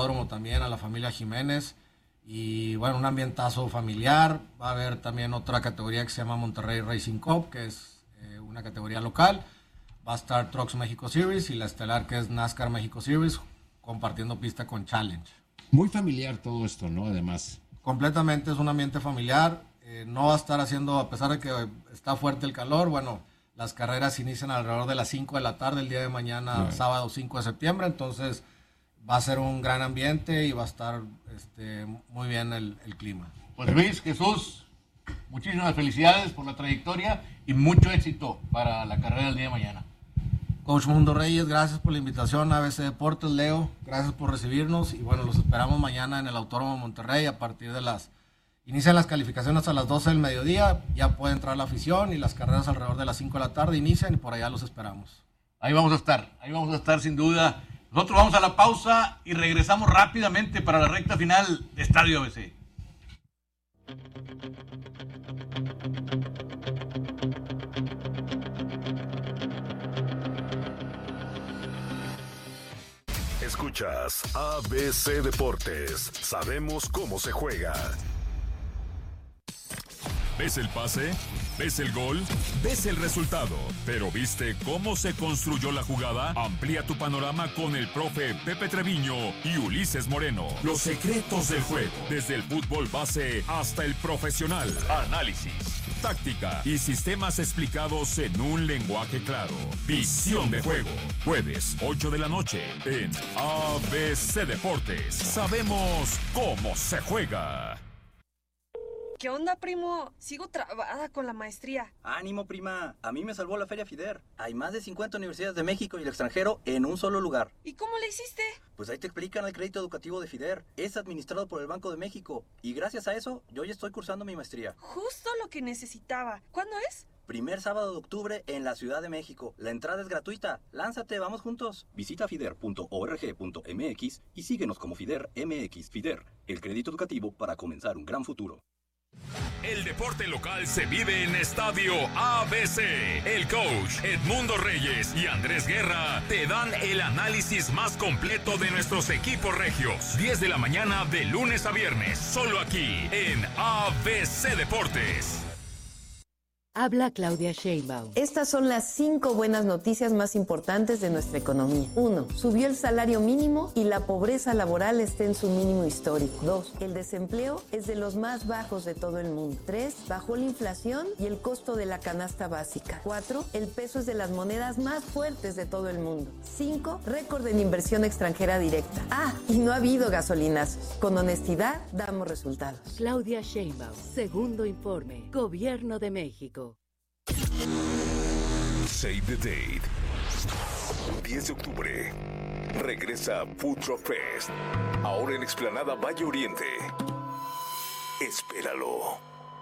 también a la familia Jiménez. Y bueno, un ambientazo familiar. Va a haber también otra categoría que se llama Monterrey Racing Cup, que es una categoría local. Va a estar Trucks México Series y la estelar, que es NASCAR México Series, compartiendo pista con Challenge. Muy familiar todo esto, ¿no? Además. Completamente es un ambiente familiar. No va a estar haciendo, a pesar de que está fuerte el calor, bueno, las carreras inician alrededor de las 5 de la tarde el día de mañana, sábado 5 de septiembre, entonces va a ser un gran ambiente y va a estar muy bien el clima. Pues Luis, Jesús, muchísimas felicidades por la trayectoria y mucho éxito para la carrera del día de mañana. Coach Mundo Reyes, gracias por la invitación a ABC Deportes. Leo, gracias por recibirnos y bueno, los esperamos mañana en el Autódromo Monterrey a partir de inician las calificaciones a las 12 del mediodía, ya puede entrar la afición y las carreras alrededor de las 5 de la tarde inician y por allá los esperamos. Ahí vamos a estar sin duda. Nosotros vamos a la pausa y regresamos rápidamente para la recta final de Estadio ABC. Escuchas ABC Deportes. Sabemos cómo se juega. ¿Ves el pase? ¿Ves el gol? ¿Ves el resultado? ¿Pero viste cómo se construyó la jugada? Amplía tu panorama con el profe Pepe Treviño y Ulises Moreno. Los secretos del juego, desde el fútbol base hasta el profesional. Análisis, táctica y sistemas explicados en un lenguaje claro. Visión de juego. Jueves, 8 de la noche, en ABC Deportes. Sabemos cómo se juega. ¿Qué onda, primo? Sigo trabada con la maestría. Ánimo, prima. A mí me salvó la Feria FIDER. Hay más de 50 universidades de México y el extranjero en un solo lugar. ¿Y cómo le hiciste? Pues ahí te explican el crédito educativo de FIDER. Es administrado por el Banco de México. Y gracias a eso, yo ya estoy cursando mi maestría. Justo lo que necesitaba. ¿Cuándo es? Primer sábado de octubre en la Ciudad de México. La entrada es gratuita. Lánzate, vamos juntos. Visita fider.org.mx y síguenos como FIDER MX. FIDER, el crédito educativo para comenzar un gran futuro. El deporte local se vive en Estadio ABC. El coach Edmundo Reyes y Andrés Guerra te dan el análisis más completo de nuestros equipos regios. 10 de la mañana de lunes a viernes, solo aquí en ABC Deportes. Habla Claudia Sheinbaum. Estas son las 5 buenas noticias más importantes de nuestra economía. 1. Subió el salario mínimo y la pobreza laboral está en su mínimo histórico. 2. El desempleo es de los más bajos de todo el mundo. 3. Bajó la inflación y el costo de la canasta básica. 4. El peso es de las monedas más fuertes de todo el mundo. 5. Récord en inversión extranjera directa. Y no ha habido gasolinazos. Con honestidad damos resultados. Claudia Sheinbaum. Segundo informe. Gobierno de México. Save the date. 10 de octubre. Regresa Food Truck Fest. Ahora en Explanada Valle Oriente. Espéralo.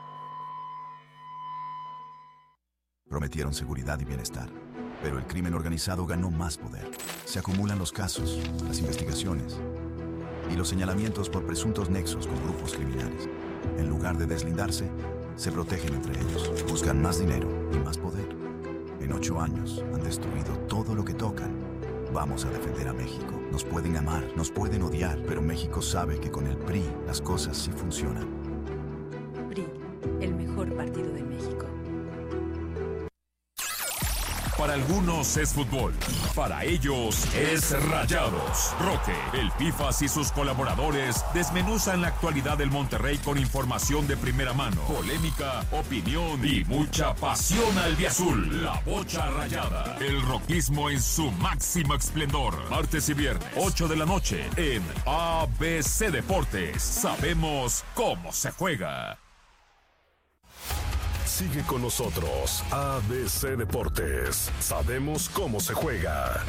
Prometieron seguridad y bienestar, pero el crimen organizado ganó más poder. Se acumulan los casos, las investigaciones y los señalamientos por presuntos nexos con grupos criminales. En lugar de deslindarse, se protegen entre ellos, buscan más dinero y más poder. En 8 años han destruido todo lo que tocan. Vamos a defender a México. Nos pueden amar, nos pueden odiar, pero México sabe que con el PRI las cosas sí funcionan. PRI, el mejor partido de México. Para algunos es fútbol, para ellos es Rayados. Roque, el Pifas y sus colaboradores desmenuzan la actualidad del Monterrey con información de primera mano, polémica, opinión y mucha pasión albiazul. La Bocha Rayada, el roquismo en su máximo esplendor. Martes y viernes, 8 de la noche, en ABC Deportes. Sabemos cómo se juega. Sigue con nosotros, ABC Deportes. Sabemos cómo se juega.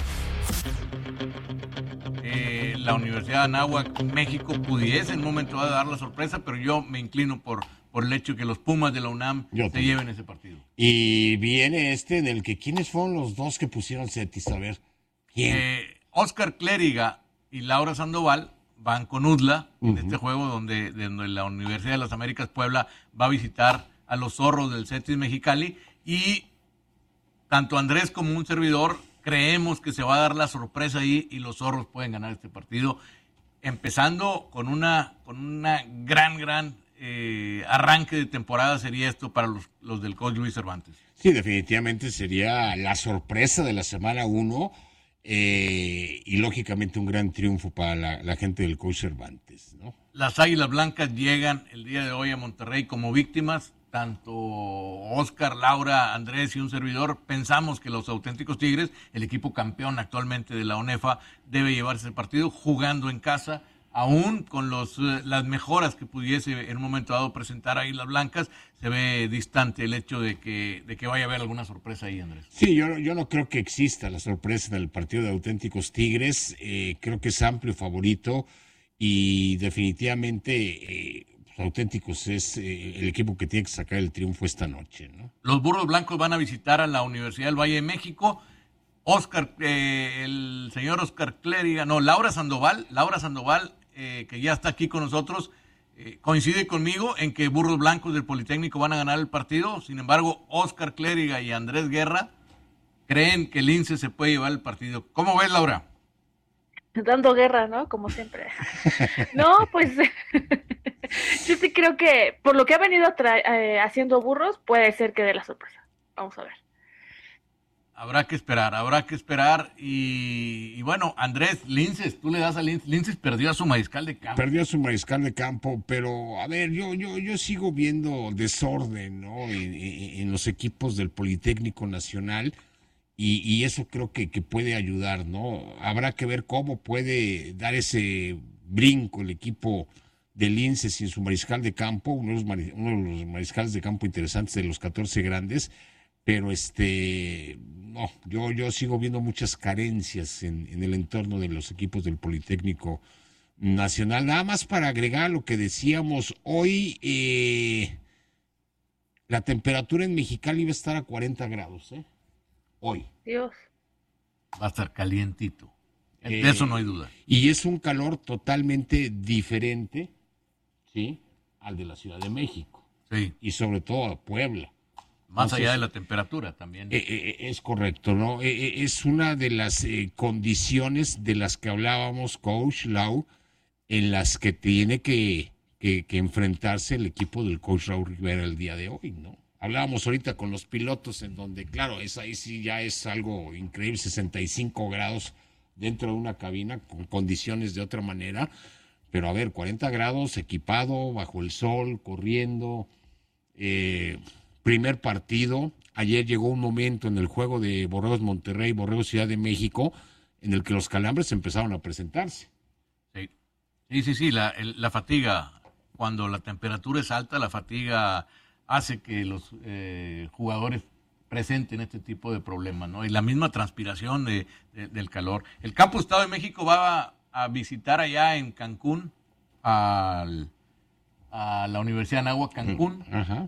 La Universidad de Anáhuac, México, pudiese en un momento dado dar la sorpresa, pero yo me inclino por el hecho que los Pumas de la UNAM se lleven ese partido. Y viene en el que, ¿quiénes fueron los dos que pusieron Cetis? A ver, ¿quién? Oscar Clériga y Laura Sandoval van con UDLA en este juego donde la Universidad de las Américas Puebla va a visitar a los Zorros del Cetis Mexicali, y tanto Andrés como un servidor creemos que se va a dar la sorpresa ahí y los Zorros pueden ganar este partido. empezando con una gran arranque de temporada sería esto para los del coach Luis Cervantes. Sí, definitivamente sería la sorpresa de la semana 1 y lógicamente un gran triunfo para la gente del coach Cervantes, ¿no? Las Águilas Blancas llegan el día de hoy a Monterrey como víctimas, tanto Oscar, Laura, Andrés y un servidor. Pensamos que los auténticos Tigres, el equipo campeón actualmente de la ONEFA, debe llevarse el partido jugando en casa, aún con las mejoras que pudiese en un momento dado presentar Águilas Blancas. Se ve distante el hecho de que vaya a haber alguna sorpresa ahí, Andrés. Sí, yo no creo que exista la sorpresa en el partido de auténticos Tigres. Creo que es amplio favorito y definitivamente auténticos es el equipo que tiene que sacar el triunfo esta noche, ¿no? Los Burros Blancos van a visitar a la Universidad del Valle de México. El señor Oscar Clériga, Laura Sandoval, que ya está aquí con nosotros, coincide conmigo en que Burros Blancos del Politécnico van a ganar el partido. Sin embargo, Oscar Clériga y Andrés Guerra creen que el Lince se puede llevar el partido. ¿Cómo ves, Laura? Dando guerra, ¿no? Como siempre. No, pues yo sí creo que por lo que ha venido haciendo Burros, puede ser que dé la sorpresa. Vamos a ver. Habrá que esperar y bueno, Andrés, Linces, tú le das a Linces. Linces perdió a su mariscal de campo. Perdió a su mariscal de campo, pero a ver, yo sigo viendo desorden, ¿no? En los equipos del Politécnico Nacional y eso creo que puede ayudar, ¿no? Habrá que ver cómo puede dar ese brinco el equipo de Linces sin su mariscal de campo, uno de los mariscales de campo interesantes de los 14 grandes. Pero no, yo sigo viendo muchas carencias en el entorno de los equipos del Politécnico Nacional. Nada más para agregar lo que decíamos hoy, la temperatura en Mexicali va a estar a 40 grados, hoy. Dios. Va a estar calientito. De eso no hay duda. Y es un calor totalmente diferente, ¿sí?, al de la Ciudad de México. Sí. Y sobre todo a Puebla. Más allá de la temperatura también. Es correcto, ¿no? Es una de las condiciones de las que hablábamos, Coach Lau, en las que tiene que enfrentarse el equipo del Coach Raúl Rivera el día de hoy, ¿no? Hablábamos ahorita con los pilotos en donde, claro, ahí sí ya es algo increíble, 65 grados dentro de una cabina con condiciones de otra manera, pero a ver, 40 grados, equipado, bajo el sol, corriendo, primer partido. Ayer llegó un momento en el juego de Borregos Monterrey, Borregos Ciudad de México, en el que los calambres empezaron a presentarse. Sí, la fatiga, cuando la temperatura es alta, la fatiga hace que los jugadores presenten este tipo de problemas, ¿no? Y la misma transpiración del calor. El Campo Estado de México va a visitar allá en Cancún a la Universidad de Anáhuac Cancún. Ajá.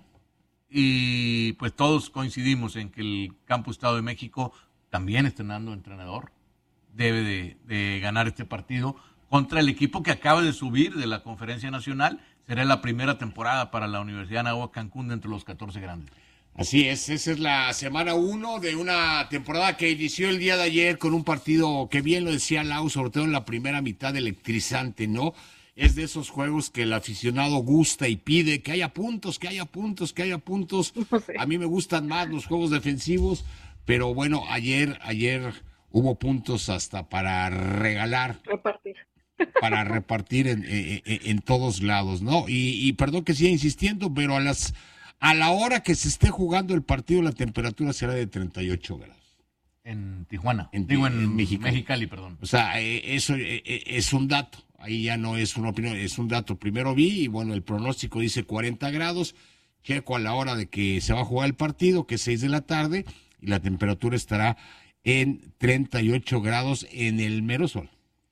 Y pues todos coincidimos en que el Campo Estado de México, también estrenando entrenador, debe de ganar este partido contra el equipo que acaba de subir de la Conferencia Nacional. Será la primera temporada para la Universidad de Anáhuac Cancún dentro de los 14 grandes. Así es, esa es la semana 1 de una temporada que inició el día de ayer con un partido que bien lo decía Lau, sobre todo en la primera mitad, electrizante, ¿no? Es de esos juegos que el aficionado gusta y pide que haya puntos, que haya puntos, que haya puntos. A mí me gustan más los juegos defensivos, pero bueno, ayer hubo puntos hasta para regalar. Para repartir en todos lados, ¿no? Y perdón que siga insistiendo, pero a la hora que se esté jugando el partido, la temperatura será de 38 grados. En Tijuana. En Mexicali, perdón. O sea, eso es un dato. Ahí ya no es una opinión, es un dato. Primero vi y bueno, el pronóstico dice 40 grados. Checo a la hora de que se va a jugar el partido, que es 6 de la tarde, y la temperatura estará en 38 grados en el mero sol.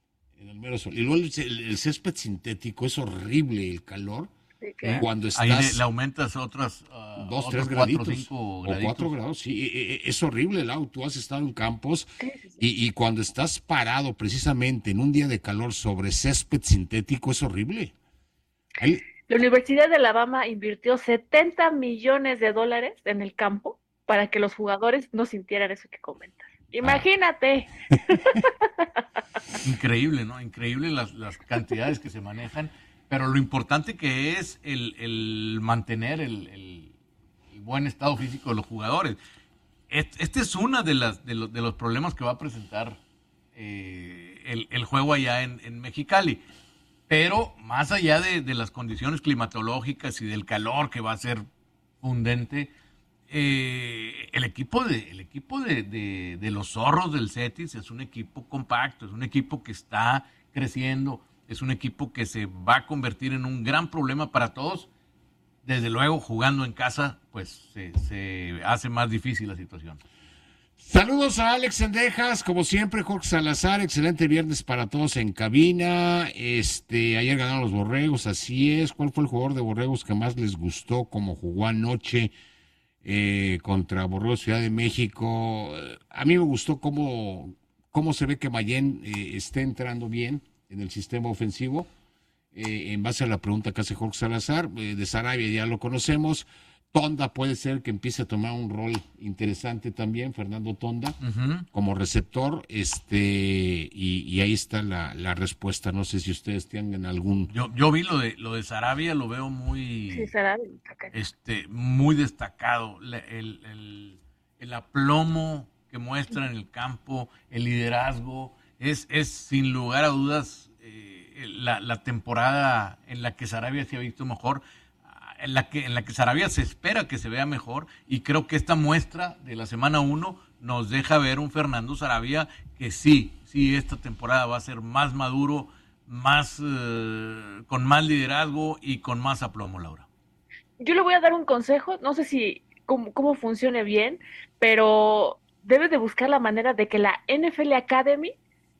Y luego el césped sintético, es horrible el calor. Cuando estás... Ahí le aumentas otros 2, 3 graditos. 5 graditos. O 4 grados, sí. Es horrible, Lau. Tú has estado en campos y cuando estás parado precisamente en un día de calor sobre césped sintético, es horrible. La Universidad de Alabama invirtió $70 millones en el campo para que los jugadores no sintieran eso que comentas. Imagínate. Increíble, ¿no? Increíble las cantidades que se manejan, pero lo importante que es el mantener el buen estado físico de los jugadores. Este es uno de los problemas que va a presentar el juego allá en Mexicali. Pero más allá de las condiciones climatológicas y del calor que va a ser fundente, el equipo de los Zorros del Cetis es un equipo compacto, es un equipo que está creciendo, es un equipo que se va a convertir en un gran problema para todos. Desde luego, jugando en casa, pues se hace más difícil la situación. Saludos a Alex Sendejas, como siempre, Jorge Salazar, excelente viernes para todos en cabina. Ayer ganaron los Borregos, así es. ¿Cuál fue el jugador de Borregos que más les gustó como jugó anoche contra Borregos Ciudad de México? A mí me gustó cómo se ve que Mayén está entrando bien en el sistema ofensivo. En base a la pregunta que hace Jorge Salazar, de Sarabia ya lo conocemos. Tonda puede ser que empiece a tomar un rol interesante también, Fernando Tonda, como receptor, y ahí está la respuesta. No sé si ustedes tienen algún... Yo vi lo de Sarabia, lo veo muy... Sí, Sarabia. Muy destacado. El aplomo que muestra en el campo, el liderazgo, es sin lugar a dudas la temporada en la que Sarabia se ha visto mejor, en la que Sarabia se espera que se vea mejor, y creo que esta muestra de la semana 1 nos deja ver un Fernando Sarabia que sí, esta temporada va a ser más maduro, con más liderazgo y con más aplomo, Laura. Yo le voy a dar un consejo, no sé si cómo funcione bien, pero debe de buscar la manera de que la NFL Academy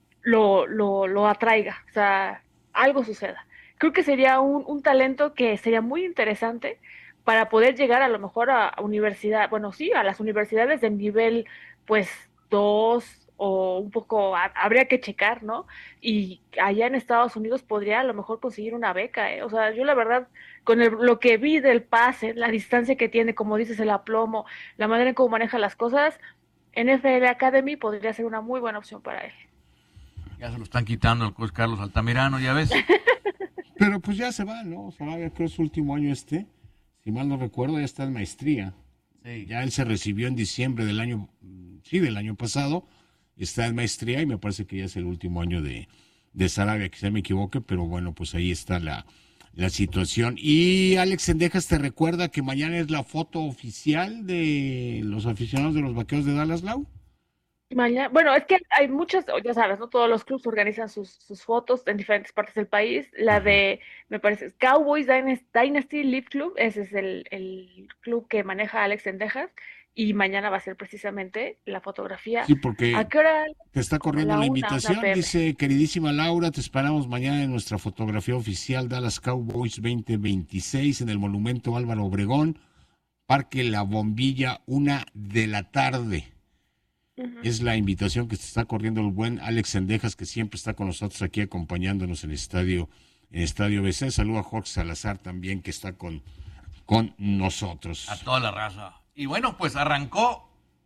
lo atraiga, o sea, algo suceda. Creo que sería un talento que sería muy interesante para poder llegar a lo mejor a las universidades de nivel, pues, 2 o un poco, habría que checar, ¿no? Y allá en Estados Unidos podría a lo mejor conseguir una beca, ¿eh? O sea, yo la verdad, con lo que vi del pase, la distancia que tiene, como dices, el aplomo, la manera en cómo maneja las cosas, NFL Academy podría ser una muy buena opción para él. Ya se lo están quitando al coach Carlos Altamirano, ya ves. Pero pues ya se va, ¿no? Sarabia, creo que es su último año si mal no recuerdo, ya está en maestría. Sí. Ya él se recibió en diciembre del año pasado, está en maestría y me parece que ya es el último año de Sarabia, quizá me equivoque, pero bueno, pues ahí está la situación. Y Alex Sendejas te recuerda que mañana es la foto oficial de los aficionados de los Vaqueros de Dallas, Lau. Mañana, bueno, es que hay muchas, ya sabes, ¿no? Todos los clubes organizan sus fotos en diferentes partes del país. La de, me parece, Cowboys Dynasty League Club, ese es el club que maneja Alex Sendejas, y mañana va a ser precisamente la fotografía. Sí, porque ¿a qué hora? Te está corriendo la invitación, dice, queridísima Laura, te esperamos mañana en nuestra fotografía oficial Dallas Cowboys 2026 en el Monumento Álvaro Obregón, Parque La Bombilla, 1:00 p.m. Es la invitación que se está corriendo el buen Alex Sendejas, que siempre está con nosotros aquí acompañándonos en Estadio BC. Saludo a Jorge Salazar también, que está con nosotros. A toda la raza. Y bueno, pues arrancó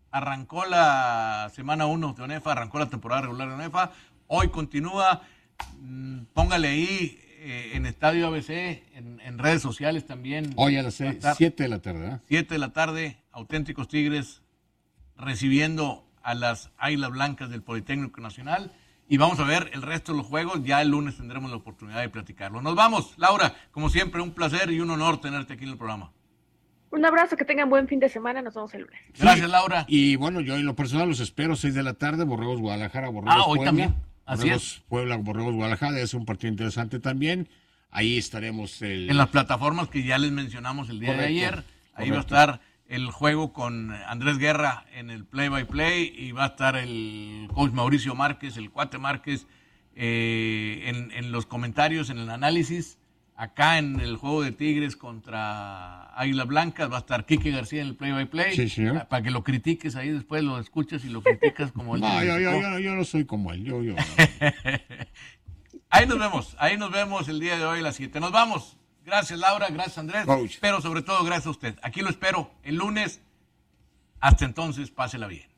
la semana 1 de ONEFA, arrancó la temporada regular de ONEFA. Hoy continúa, póngale ahí en Estadio ABC, en redes sociales también. Hoy a las 7 de la tarde, ¿eh? 7 de la tarde, Auténticos Tigres recibiendo a las Águilas Blancas del Politécnico Nacional, y vamos a ver el resto de los juegos. Ya el lunes tendremos la oportunidad de platicarlo. Nos vamos, Laura, como siempre, un placer y un honor tenerte aquí en el programa. Un abrazo, que tengan buen fin de semana, nos vemos el lunes. Gracias, Laura. Y bueno, yo en lo personal los espero 6 de la tarde, Borregos Guadalajara, Borregos hoy Puebla. También. Así Borregos Puebla, Borregos Guadalajara, es un partido interesante también. Ahí estaremos en las plataformas que ya les mencionamos el día de ayer. Ahí va a estar el juego con Andrés Guerra en el play-by-play, y va a estar el coach Mauricio Márquez, el cuate Márquez, en los comentarios, en el análisis. Acá en el juego de Tigres contra Águilas Blancas va a estar Quique García en el play-by-play. Sí, señor. Para que lo critiques ahí, después lo escuchas y lo criticas como él. No, yo no soy como él. Yo. Ahí nos vemos el día de hoy a las 7. Nos vamos. Gracias, Laura, gracias, Andrés, pero sobre todo gracias a usted. Aquí lo espero el lunes. Hasta entonces, pásela bien.